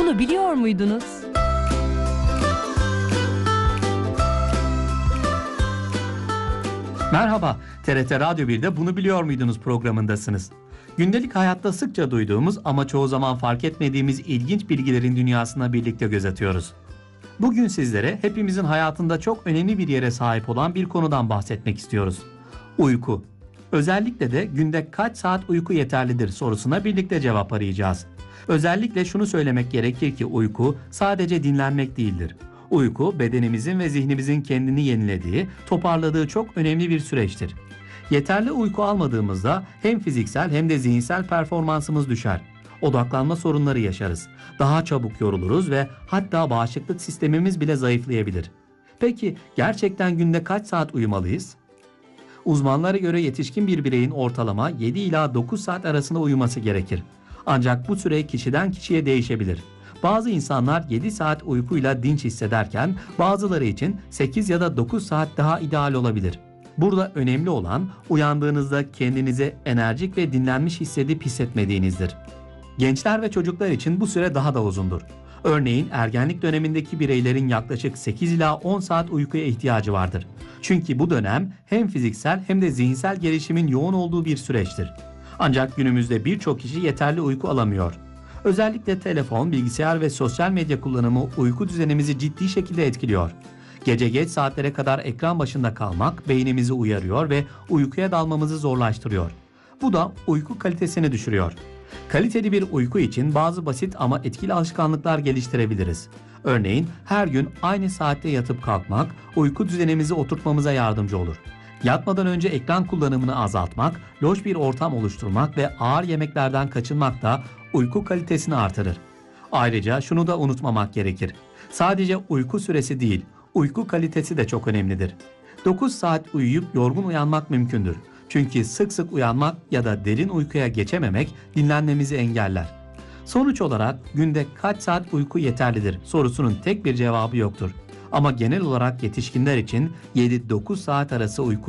Bunu biliyor muydunuz? Merhaba, TRT Radyo 1'de Bunu Biliyor Muydunuz programındasınız. Gündelik hayatta sıkça duyduğumuz ama çoğu zaman fark etmediğimiz ilginç bilgilerin dünyasına birlikte göz atıyoruz. Bugün sizlere hepimizin hayatında çok önemli bir yere sahip olan bir konudan bahsetmek istiyoruz. Uyku. Özellikle de günde kaç saat uyku yeterlidir sorusuna birlikte cevap arayacağız. Özellikle şunu söylemek gerekir ki uyku sadece dinlenmek değildir. Uyku, bedenimizin ve zihnimizin kendini yenilediği, toparladığı çok önemli bir süreçtir. Yeterli uyku almadığımızda hem fiziksel hem de zihinsel performansımız düşer. Odaklanma sorunları yaşarız. Daha çabuk yoruluruz ve hatta bağışıklık sistemimiz bile zayıflayabilir. Peki gerçekten günde kaç saat uyumalıyız? Uzmanlara göre yetişkin bir bireyin ortalama 7 ila 9 saat arasında uyuması gerekir. Ancak bu süre kişiden kişiye değişebilir. Bazı insanlar 7 saat uykuyla dinç hissederken bazıları için 8 ya da 9 saat daha ideal olabilir. Burada önemli olan uyandığınızda kendinizi enerjik ve dinlenmiş hissedip hissetmediğinizdir. Gençler ve çocuklar için bu süre daha da uzundur. Örneğin ergenlik dönemindeki bireylerin yaklaşık 8 ila 10 saat uykuya ihtiyacı vardır. Çünkü bu dönem hem fiziksel hem de zihinsel gelişimin yoğun olduğu bir süreçtir. Ancak günümüzde birçok kişi yeterli uyku alamıyor. Özellikle telefon, bilgisayar ve sosyal medya kullanımı uyku düzenimizi ciddi şekilde etkiliyor. Gece geç saatlere kadar ekran başında kalmak beynimizi uyarıyor ve uykuya dalmamızı zorlaştırıyor. Bu da uyku kalitesini düşürüyor. Kaliteli bir uyku için bazı basit ama etkili alışkanlıklar geliştirebiliriz. Örneğin her gün aynı saatte yatıp kalkmak uyku düzenimizi oturtmamıza yardımcı olur. Yatmadan önce ekran kullanımını azaltmak, loş bir ortam oluşturmak ve ağır yemeklerden kaçınmak da uyku kalitesini artırır. Ayrıca şunu da unutmamak gerekir. Sadece uyku süresi değil, uyku kalitesi de çok önemlidir. 9 saat uyuyup yorgun uyanmak mümkündür. Çünkü sık sık uyanmak ya da derin uykuya geçememek dinlenmemizi engeller. Sonuç olarak günde kaç saat uyku yeterlidir sorusunun tek bir cevabı yoktur. Ama genel olarak yetişkinler için 7-9 saat arası uyku